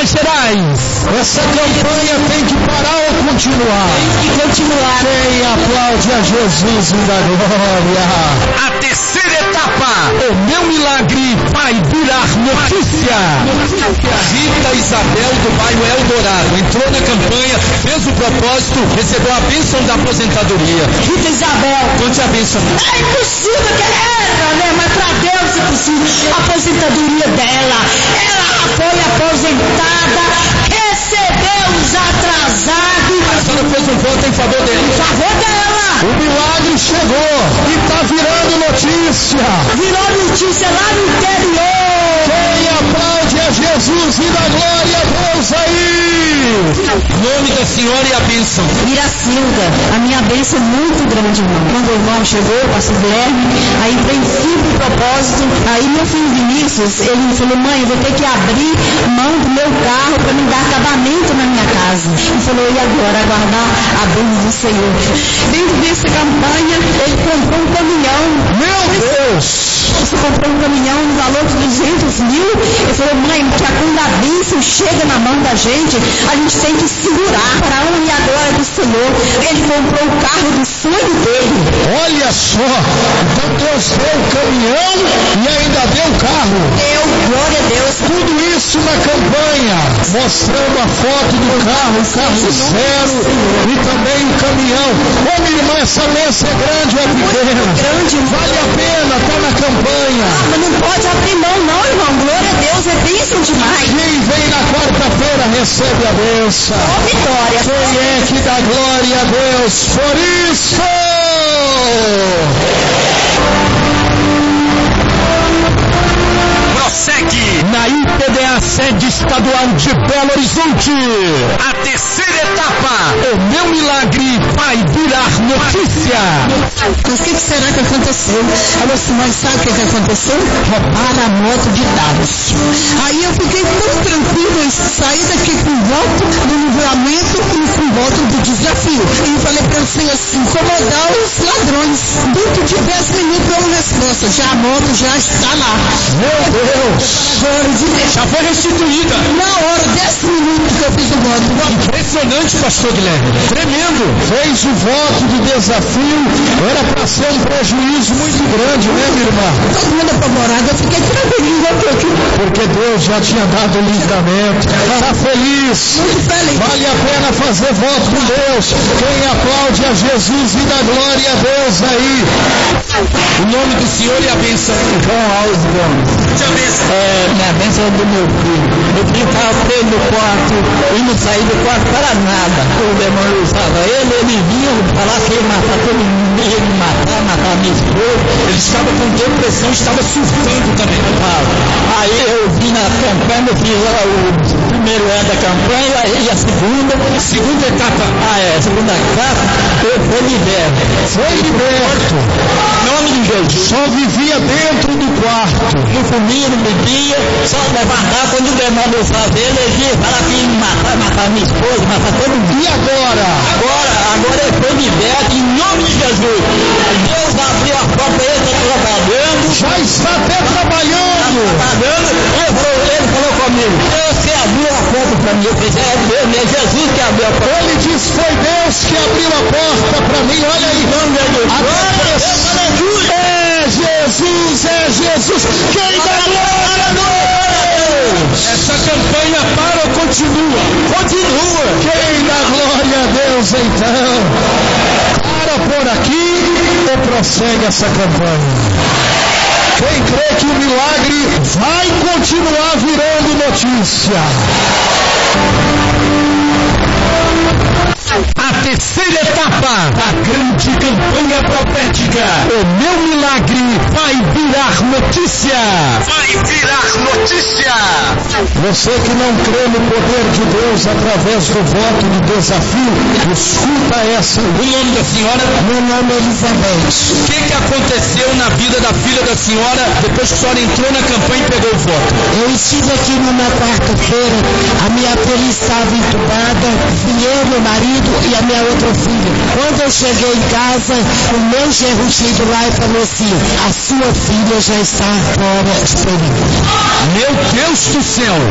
Minas Gerais. Essa campanha tem que parar ou continuar? Tem que continuar. Quem aplaude a Jesus da glória? A terceira etapa, o meu milagre vai virar notícia. Rita Isabel do bairro Eldorado entrou na campanha, fez o propósito, recebeu a bênção da aposentadoria. Rita Isabel, conte a bênção. É impossível que ela, né? Mas para Deus é possível. A aposentadoria dela, ela foi aposentada, recebeu os atrasados. A senhora fez um voto em favor dela. Em favor dela. O milagre chegou e está virando notícia. Virou notícia lá no interior. Quem aplaude a Jesus e dá glória a Deus aí. O nome da senhora e a bênção. Miracilda, a minha bênção é muito grande, irmão. Quando o irmão chegou, o pastor Guilherme, aí veio firme propósito. Aí meu filho Vinícius, ele falou: mãe, eu vou ter que abrir mão do meu carro para me dar acabamento na minha casa. Ele falou: e agora? Aguardar a bênção do Senhor. Dentro dessa campanha, ele comprou um caminhão. Meu Deus! Você comprou um caminhão no valor de 200 mil. Ele falou: mãe, que quando a bênção chega na mão da gente tem que segurar para a honra e a glória do Senhor. Ele comprou o carro do sonho dele. Olha só, então Deus deu o caminhão e ainda deu o carro. Deu, glória a Deus. Tudo isso na campanha, mostrando a foto do carro, o carro zero e também o caminhão. Ô minha irmã, essa bênção é grande ou é pequena? Grande, vale a pena, tá na campanha. Mas não pode abrir mão não, irmão. Glória a Deus, é bênção demais. Quem vem na quarta-feira recebe a bênção. Ó vitória. Quem é que dá glória a Deus por isso? Prossegue na IPDA sede estadual de Belo Horizonte. A terceira etapa, o meu milagre vai virar notícia. Mas o que será que aconteceu? Falou assim: mas sabe o que aconteceu? Roubaram a moto de Davos. Aí eu fiquei tão tranquilo, eu saí daqui com voto do livramento e com voto do desafio. E falei para você assim: incomodar os ladrões. Dentro de 10 minutos eu uma resposta. Já a moto já está lá. Meu Deus! Já foi restituída. Na hora, 10 minutos que eu fiz o voto. Impressionante, pastor Guilherme. Tremendo. Fez o voto de desafio. Era para ser um prejuízo muito grande, né, minha irmã? Todo mundo apavorado. Eu fiquei tranquilo. Porque Deus já tinha dado o livramento. Está feliz? Muito feliz. Vale a pena fazer voto com Deus. Quem aplaude a Jesus e dá glória a Deus aí. O nome do Senhor e a bênção. João Alves Gomes. Minha bênção é do meu filho. Eu ficava preso no quarto e não saí do quarto para nada. O demônio usava ele vinha falar que ia matar todo mundo, ia me matar minha esposa. Ele estava com depressão, estava surtando também. Aí eu vim na campanha, fiz o primeiro ano da campanha e a segunda. Segunda etapa. A segunda etapa, eu fui liberto. Foi liberto. Em nome de Jesus. Só vivia dentro do quarto. Não comia, não bebia, só levantar quando o demônio usava ele ia falar que ia me matar minha esposa, matar todo mundo. E agora? Agora ele foi liberto em nome de Jesus. Deus abriu a porta, ele está trabalhando. Já está até trabalhando. Ele falou comigo: Deus que abriu a porta para mim. Eu falei: é Deus, é Jesus que abriu a porta. Ele disse: foi Deus que abriu a porta para mim. Olha aí. É Jesus, é Jesus. Quem dá glória a Deus? Essa campanha para ou continua? Continua. Quem dá glória a Deus então? Para por aqui ou prossegue essa campanha? Quem crê que o milagre vai continuar virando notícia? A terceira etapa da grande campanha profética. O meu milagre vai virar notícia. Vai virar notícia. Você que não crê no poder de Deus através do voto de desafio, escuta essa. O nome da senhora? Meu nome é Elizabeth. O que aconteceu na vida da filha da senhora depois que a senhora entrou na campanha e pegou o voto? Eu estive aqui numa quarta-feira, a minha filha estava entubada, eu, meu marido e a minha outra filha. Quando eu cheguei em casa, o meu genro chegou lá e falou assim: a sua filha já está fora de perigo. Meu Deus do céu!